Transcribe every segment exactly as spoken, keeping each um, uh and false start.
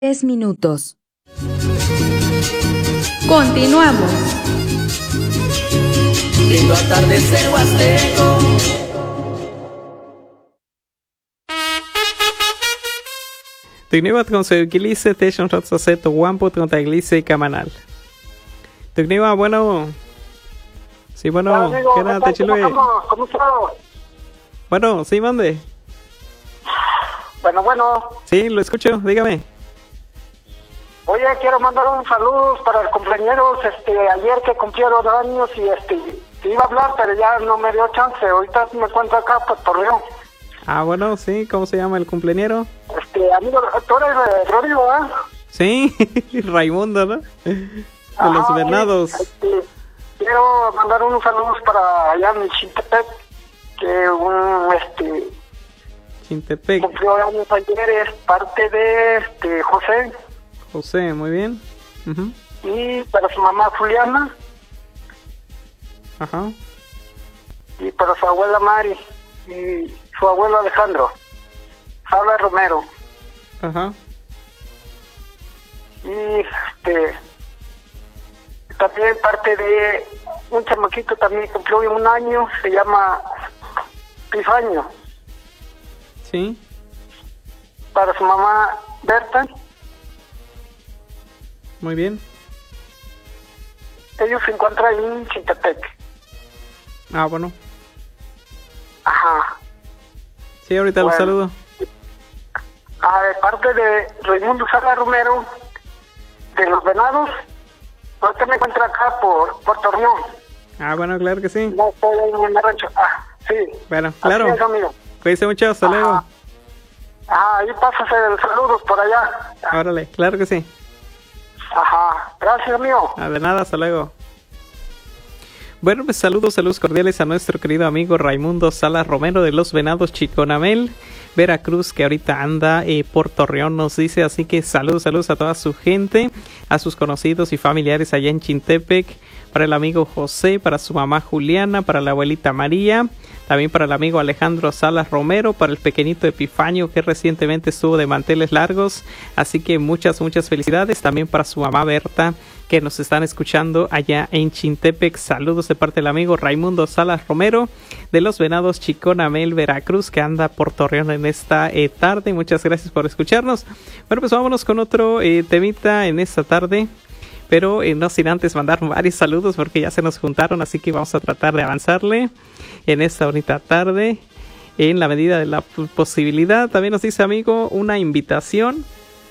Tres minutos. Continuamos. Lindo atardecer huasteco. Tugniwa conseguilice techon rotsaceto guampo contaglice y camanal. Tugniwa, bueno. Sí, bueno, ¿qué nada te chilue? ¿Cómo estás? Bueno, sí, mande. Bueno, bueno. Sí, lo escucho, dígame. Oye, quiero mandar un saludo para los compañeros, este, ayer que cumplieron años y este, te iba a hablar, pero ya no me dio chance. Ahorita me encuentro acá, pues, por León. Ah, bueno, sí, ¿cómo se llama el cumpleañero? Este, amigo, tú eres de Rodrigo, ¿eh? Sí, Raimundo, ¿no? De Ajá, los Venados. Este, quiero mandar unos saludos para allá en Chintepec, que un, este... Chintepec. Cumplió años ayer, es parte de, este, José. José, muy bien. Uh-huh. Y para su mamá Juliana. Ajá. Y para su abuela Mari. Y su abuelo Alejandro. Sala Romero. Ajá. Y este... también parte de un chamaquito también cumplió un año, se llama Pifaño. Sí. Para su mamá Berta. Muy bien. Ellos se encuentran en Chintepec. Ah, bueno. Ajá. Sí, ahorita bueno. los saludo. Ah, de parte de Raimundo Sala Romero, de Los Venados, ahorita me encuentro acá por, por Torreón. Ah, bueno, claro que sí. No estoy en el rancho. Ah, sí. Bueno, claro. Así es, amigo. Cuídense mucho, hasta Ajá. luego. Ah, ahí pásase los saludos por allá. Órale, claro que sí. Ajá, gracias, amigo. Ah, de nada, hasta luego. Bueno, pues saludos, saludos cordiales a nuestro querido amigo Raimundo Salas Romero de Los Venados, Chiconamel, Veracruz, que ahorita anda eh, por Torreón, nos dice. Así que saludos, saludos a toda su gente, a sus conocidos y familiares allá en Chintepec, para el amigo José, para su mamá Juliana, para la abuelita María, también para el amigo Alejandro Salas Romero, para el pequeñito Epifanio, que recientemente estuvo de manteles largos. Así que muchas, muchas felicidades. También para su mamá Berta, que nos están escuchando allá en Chintepec. Saludos de parte del amigo Raimundo Salas Romero de Los Venados, Chiconamel, Veracruz, que anda por Torreón en esta eh, tarde. Muchas gracias por escucharnos. Bueno, pues vámonos con otro eh, temita en esta tarde. Pero eh, no sin antes mandar varios saludos, porque ya se nos juntaron, así que vamos a tratar de avanzarle en esta bonita tarde en la medida de la posibilidad. También nos dice, amigo, una invitación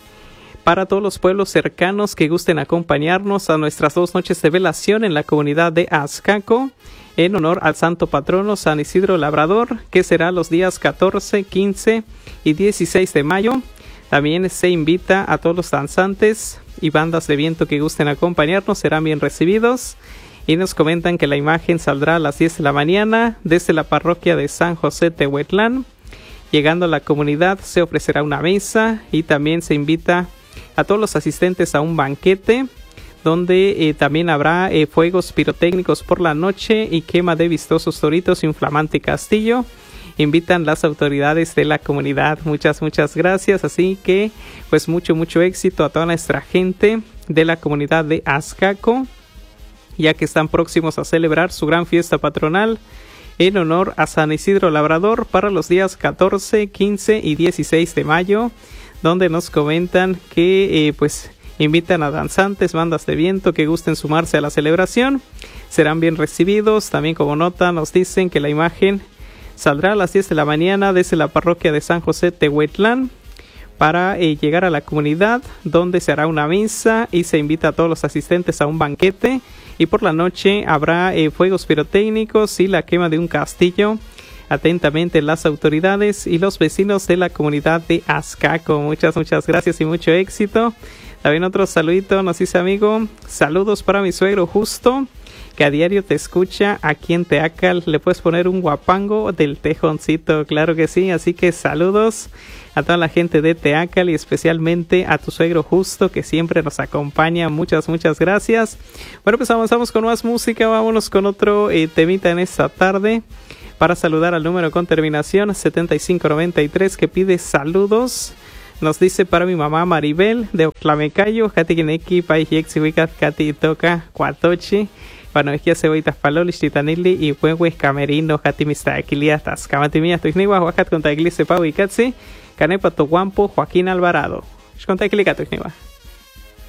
para todos los pueblos cercanos que gusten acompañarnos a nuestras dos noches de velación en la comunidad de Azcaco, en honor al santo patrono San Isidro Labrador, que será los días catorce, quince y dieciséis de mayo. También se invita a todos los danzantes y bandas de viento que gusten acompañarnos, serán bien recibidos. Y nos comentan que la imagen saldrá a las diez de la mañana desde la parroquia de San José Tehuetlán. Llegando a la comunidad se ofrecerá una mesa y también se invita a todos los asistentes a un banquete donde eh, también habrá eh, fuegos pirotécnicos por la noche y quema de vistosos toritos y un flamante castillo. Invitan las autoridades de la comunidad. Muchas, muchas gracias. Así que, pues mucho, mucho éxito a toda nuestra gente de la comunidad de Azcaco, ya que están próximos a celebrar su gran fiesta patronal en honor a San Isidro Labrador para los días catorce, quince y dieciséis de mayo, donde nos comentan que eh, pues invitan a danzantes, bandas de viento que gusten sumarse a la celebración. Serán bien recibidos. También, como nota, nos dicen que la imagen saldrá a las diez de la mañana desde la parroquia de San José Tehuetlán para eh, llegar a la comunidad, donde se hará una misa y se invita a todos los asistentes a un banquete. Y por la noche habrá eh, fuegos pirotécnicos y la quema de un castillo. Atentamente las autoridades y los vecinos de la comunidad de Azcaco. Muchas, muchas gracias y mucho éxito. También otro saludito nos dice, amigo, saludos para mi suegro Justo, que a diario te escucha aquí en Teacal. Le puedes poner un guapango del Tejoncito, claro que sí. Así que saludos a toda la gente de Teacal y especialmente a tu suegro Justo, que siempre nos acompaña. Muchas, muchas gracias. Bueno, pues avanzamos con más música. Vámonos con otro eh, temita en esta tarde, para saludar al número con terminación setenta y cinco noventa y tres, que pide saludos Nos dice para mi mamá Maribel de Oclamecayo, Kati Kineki, Paijexi Wikat, Kati Toca, Cuatochi, Panoesquia Cebollitas Palolis, Titanili y Huehues Camerino, Kati Mistaquiliatas, Camatimia, Tuigniwa, Huacat con Taigli Sepa Wikatsi, Canepa Toguampo, Joaquín Alvarado. Con Taigli Catuigniwa.